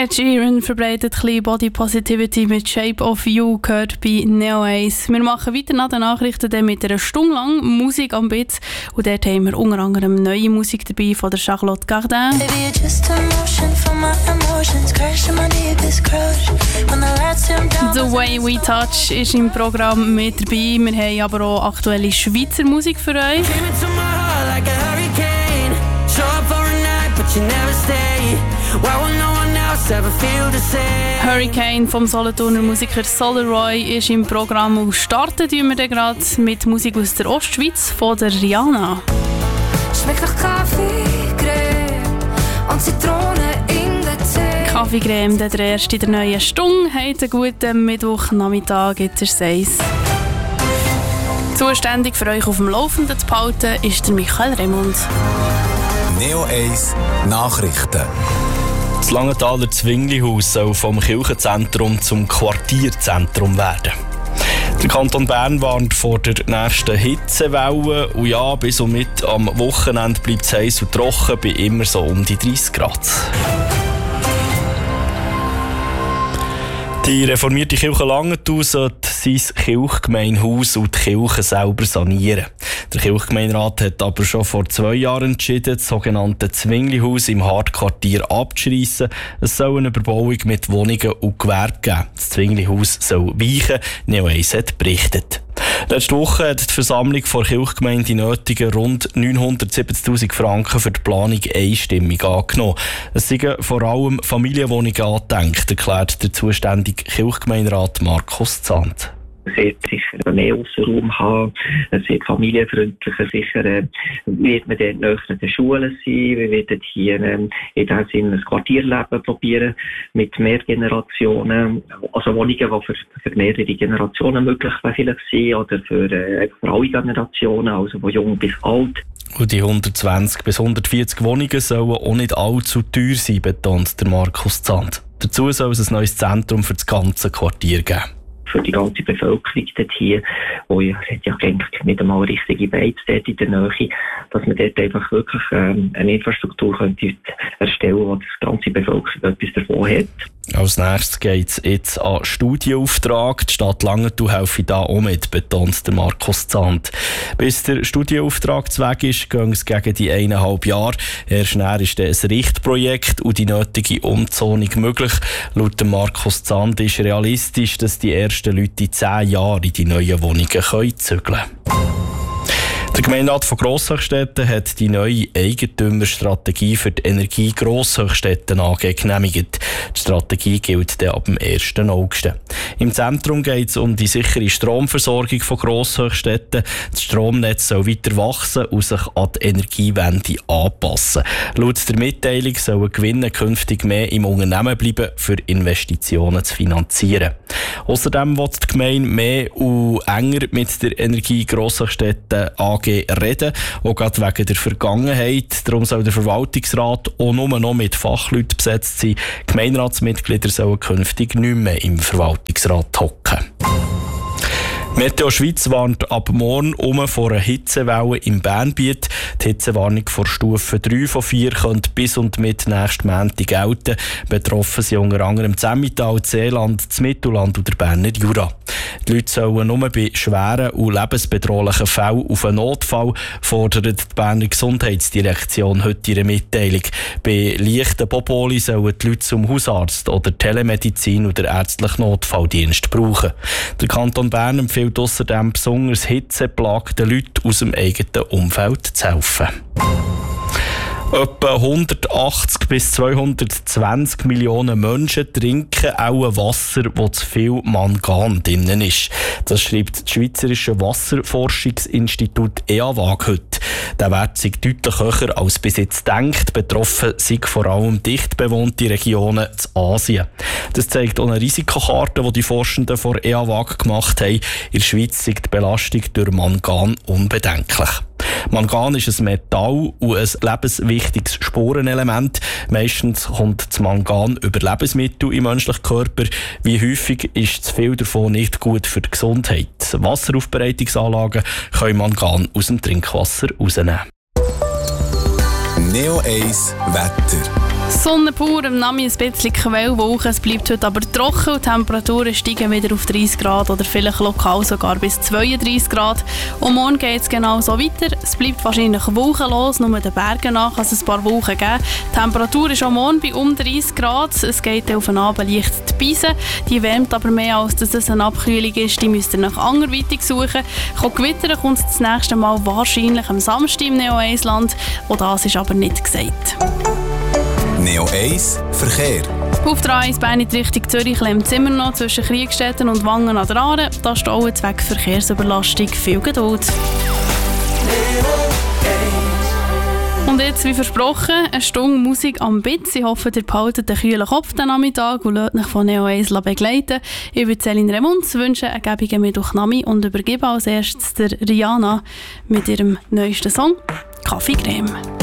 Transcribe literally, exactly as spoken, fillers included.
Ed Sheeran verbreitet ein bisschen Body Positivity mit Shape of You, gehört bei Neo Ace. Wir machen weiter nach den Nachrichten dann mit einer Stunde lang Musik am Beat. Und dort haben wir unter anderem neue Musik dabei von der Charlotte Gardin. The Way We Touch ist im Programm mit dabei. Wir haben aber auch aktuelle Schweizer Musik für euch. Hurricane vom Solothurner Musiker Solarroy ist im Programm und starten wir dann gerade mit Musik aus der Ostschweiz von der Rihanna. Schmeckt nach Kaffeecreme und Zitrone in der Tee. Kaffeecreme, der erste in der neuen Stunde. Heute einen guten Mittwochnachmittag, jetzt ist es eins. Zuständig für euch auf dem Laufenden zu behalten ist der Michael Remund. Neo Ace Nachrichten. Das Langenthaler Zwinglihaus soll vom Kirchenzentrum zum Quartierzentrum werden. Der Kanton Bern warnt vor der nächsten Hitzewelle. Und ja, bis und mit am Wochenende bleibt es heiß und trocken bei immer so um die dreißig Grad. Die reformierte Kirche Langenthal sollte sein Kirchgemeindehaus und die Kirche selber sanieren. Der Kirchgemeinderat hat aber schon vor zwei Jahren entschieden, das sogenannte Zwinglihaus im Hardquartier abzureissen. Es soll eine Überbauung mit Wohnungen und Gewerbe geben. Das Zwinglihaus soll weichen, Neo Ace hat berichtet. Letzte Woche hat die Versammlung der Kirchgemeinde die nötigen rund neunhundertsiebzigtausend Franken für die Planung einstimmig angenommen. Es sind vor allem Familienwohnungen angedenkt, erklärt der zuständige Kirchgemeinderat Markus Zandt. Es wird sicher mehr Aussenraum haben, es wird familienfreundlicher, sicher äh, wird man dort näher an den Schulen sein, wir werden hier äh, in diesem Sinne ein Quartierleben probieren mit mehr Generationen, also Wohnungen, die für, für mehrere Generationen möglich vielleicht sind oder für, äh, für alle Generationen, also von jung bis alt. Und die hundertzwanzig bis hundertvierzig Wohnungen sollen auch nicht allzu teuer sein, betont der Markus Zandt. Dazu soll es ein neues Zentrum für das ganze Quartier geben. Für die ganze Bevölkerung dort hier, wo ja, es hat ja eigentlich nicht einmal richtige Beiz dort in der Nähe, dass man dort einfach wirklich ähm, eine Infrastruktur könnte erstellen, wo die ganze Bevölkerung etwas davon hat. Als nächstes geht es jetzt an Studienauftrag. Die Stadt Langenthal helfe da auch mit, betont der Markus Zandt. Bis der Studienauftrag zu Weg ist, gehen es gegen die eineinhalb Jahre. Erst näher ist dann ein Richtprojekt und die nötige Umzonung möglich. Laut dem Markus Zandt ist realistisch, dass die ersten Leute in zehn Jahren in die neuen Wohnungen können zügeln können. Der Gemeinderat von Grosshöchstetten hat die neue Eigentümerstrategie für die Energie Grosshöchstetten A G genehmigt. Die Strategie gilt dann ab dem ersten August. Im Zentrum geht es um die sichere Stromversorgung von Grosshöchstetten. Das Stromnetz soll weiter wachsen und sich an die Energiewende anpassen. Laut der Mitteilung sollen Gewinne künftig mehr im Unternehmen bleiben, für Investitionen zu finanzieren. Außerdem will die Gemeinde mehr und enger mit der Energie Grosshöchstetten A G reden, auch gerade wegen der Vergangenheit. Darum soll der Verwaltungsrat auch nur noch mit Fachleuten besetzt sein. Gemeinderatsmitglieder sollen künftig nicht mehr im Verwaltungsrat hocken. Meteo Schweiz warnt ab morgen um vor einer Hitzewelle im Bernbiet. Die Hitzewarnung von Stufe drei von vier könnte bis und mit nächsten Montag gelten. Betroffen sind unter anderem das Emmental, das Seeland, das Mittelland und der Berner Jura. Die Leute sollen nur bei schweren und lebensbedrohlichen Fällen auf einen Notfall, fordert die Berner Gesundheitsdirektion heute ihre Mitteilung. Bei leichten Boboli sollen die Leute zum Hausarzt oder Telemedizin oder ärztlichen Notfalldienst brauchen. Der Kanton Bern empfiehlt außerdem besonders hitzeplagten Leuten aus dem eigenen Umfeld zu helfen. Etwa hundertachtzig bis zweihundertzwanzig Millionen Menschen trinken auch Wasser, wo zu viel Mangan drin ist. Das schreibt das Schweizerische Wasserforschungsinstitut E A W A G heute. Der Wert sei deutlich höher als bis jetzt gedacht. Betroffen sind vor allem dicht bewohnte Regionen in Asien. Das zeigt auch eine Risikokarte, die die Forschenden von E A W A G gemacht haben. In der Schweiz ist die Belastung durch Mangan unbedenklich. Mangan ist ein Metall und ein lebenswichtiges Spurenelement. Meistens kommt das Mangan über Lebensmittel im menschlichen Körper. Wie häufig ist zu viel davon nicht gut für die Gesundheit? Wasseraufbereitungsanlagen können Mangan aus dem Trinkwasser rausnehmen. Neo Ace Wetter. Sonne pur, am Nami ein bisschen Quellwolken. Es bleibt heute aber trocken und die Temperaturen steigen wieder auf dreißig Grad oder vielleicht lokal sogar bis zweiunddreißig Grad. Und morgen geht es genau so weiter. Es bleibt wahrscheinlich wolkenlos, nur den Bergen nach kann es ein paar Wolken geben. Die Temperatur ist auch morgen bei um dreißig Grad. Es geht auf den Abend leicht die Beise. Die wärmt aber mehr, als dass es eine Abkühlung ist. Die müsst ihr nach anderweitig suchen. Kommt Gewitter, kommt es das nächste Mal wahrscheinlich am Samstag im Neo eins Land. Auch das ist aber nicht gesagt. Neo eins Verkehr. Auf der A eins Bern in Richtung Zürich klemmt es immer noch zwischen Kriegstetten und Wangen an der Aare. Da stauen wegen Verkehrsüberlastung. Viel Geduld. Und jetzt, wie versprochen, eine Stunde Musik am Bitz. Ich hoffe, ihr behaltet den kühlen Kopf den Nachmittag und lasst euch von Neo eins begleiten. Ich würde Céline Remunz wünschen, einen gäbigen Mittwochnami und übergebe als erstes der Rihanna mit ihrem neuesten Song «Kaffeecreme».